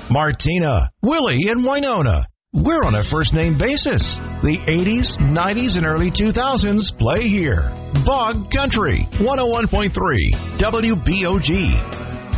Martina, Willie, and Winona. We're on a first-name basis. The 80s, 90s, and early 2000s play here. Bog Country, 101.3 WBOG.